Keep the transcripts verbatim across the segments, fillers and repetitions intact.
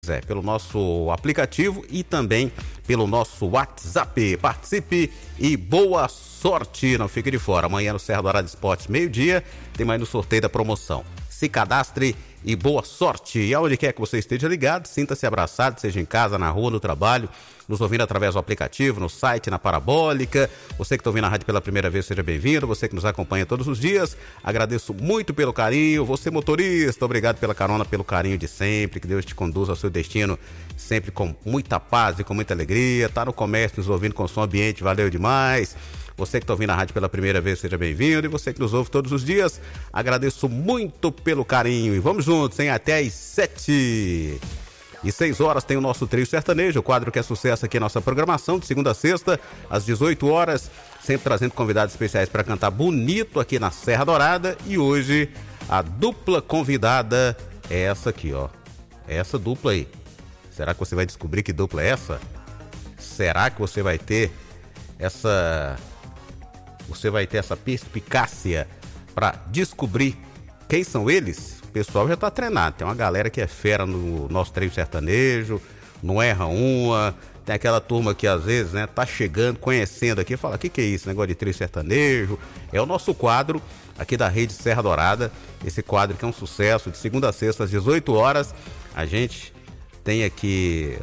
É, pelo nosso aplicativo e também pelo nosso WhatsApp. Participe e boa sorte, não fique de fora. Amanhã no Serra Dourada Esportes, meio-dia, tem mais no sorteio da promoção. Se cadastre e boa sorte. E aonde quer que você esteja ligado, sinta-se abraçado, seja em casa, na rua, no trabalho, nos ouvindo através do aplicativo, no site, na Parabólica. Você que está ouvindo a rádio pela primeira vez, seja bem-vindo. Você que nos acompanha todos os dias, agradeço muito pelo carinho. Você motorista, obrigado pela carona, pelo carinho de sempre. Que Deus te conduza ao seu destino sempre com muita paz e com muita alegria. Tá no comércio nos ouvindo com som ambiente, valeu demais. Você que está ouvindo a rádio pela primeira vez, seja bem-vindo. E você que nos ouve todos os dias, agradeço muito pelo carinho. E vamos juntos, hein? Até às sete e seis horas tem o nosso Trio Sertanejo, o quadro que é sucesso aqui na nossa programação, de segunda a sexta, às dezoito horas, sempre trazendo convidados especiais para cantar bonito aqui na Serra Dourada. E hoje a dupla convidada é essa aqui, ó. Essa dupla aí. Será que você vai descobrir que dupla é essa? Será que você vai ter essa... Você vai ter essa perspicácia para descobrir quem são eles? O pessoal já tá treinado. Tem uma galera que é fera no nosso Trio Sertanejo, não erra uma. Tem aquela turma que às vezes, né, tá chegando, conhecendo aqui, fala, o que que é isso, negócio de Trio Sertanejo? É o nosso quadro aqui da Rede Serra Dourada. Esse quadro que é um sucesso, de segunda a sexta, às dezoito horas. A gente tem aqui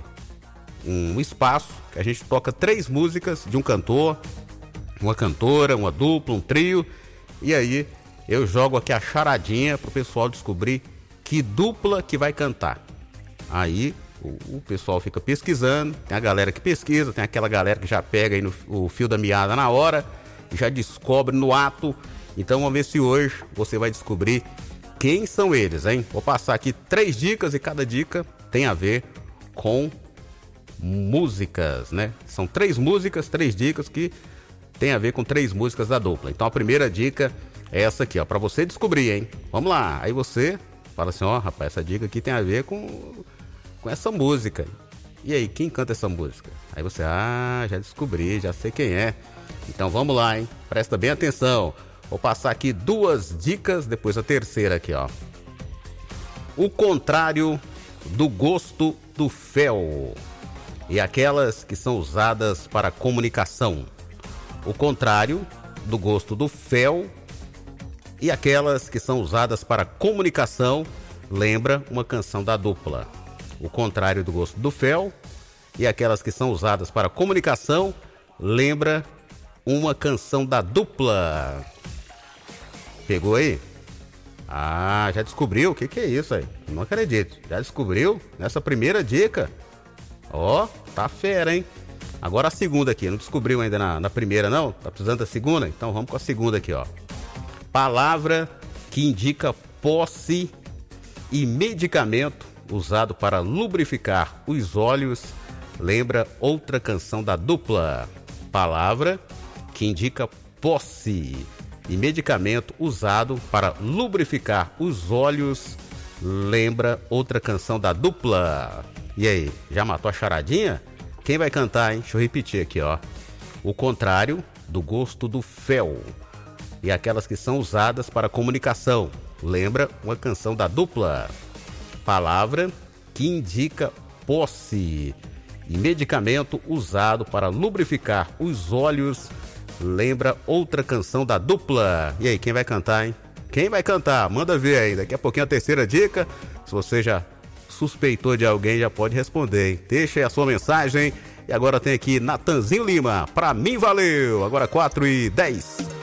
um espaço que a gente toca três músicas de um cantor, uma cantora, uma dupla, um trio. E aí eu jogo aqui a charadinha pro pessoal descobrir que dupla que vai cantar. Aí o, o pessoal fica pesquisando, tem a galera que pesquisa, tem aquela galera que já pega aí no, o fio da meada na hora, já descobre no ato. Então vamos ver se hoje você vai descobrir quem são eles, hein? Vou passar aqui três dicas e cada dica tem a ver com músicas, né? São três músicas, três dicas que tem a ver com três músicas da dupla. Então a primeira dica é essa aqui, ó, pra você descobrir, hein? Vamos lá. Aí você fala assim, ó, rapaz, essa dica aqui tem a ver com, com essa música. E aí, quem canta essa música? Aí você, ah, já descobri, já sei quem é. Então vamos lá, hein? Presta bem atenção. Vou passar aqui duas dicas, depois a terceira aqui, ó. O contrário do gosto do fel. E aquelas que são usadas para comunicação. O contrário do gosto do fel e aquelas que são usadas para comunicação, lembra uma canção da dupla. O contrário do gosto do fel e aquelas que são usadas para comunicação, lembra uma canção da dupla. Pegou aí? Ah, já descobriu? O que que é isso aí? Não acredito. Já descobriu? Nessa primeira dica? Ó, tá fera, hein? Agora a segunda aqui, não descobriu ainda na, na primeira não? Tá precisando da segunda? Então vamos com a segunda aqui, ó. Palavra que indica posse e medicamento usado para lubrificar os olhos, lembra outra canção da dupla. Palavra que indica posse e medicamento usado para lubrificar os olhos, lembra outra canção da dupla. E aí, já matou a charadinha? Quem vai cantar, hein? Deixa eu repetir aqui, ó. O contrário do gosto do fel. E aquelas que são usadas para comunicação. Lembra uma canção da dupla. Palavra que indica posse. E medicamento usado para lubrificar os olhos. Lembra outra canção da dupla. E aí, quem vai cantar, hein? Quem vai cantar? Manda ver aí. Daqui a pouquinho a terceira dica. Se você já suspeitou de alguém, já pode responder, hein? Deixa aí a sua mensagem. E agora tem aqui Natanzinho Lima. Pra mim valeu. Agora quatro e dez.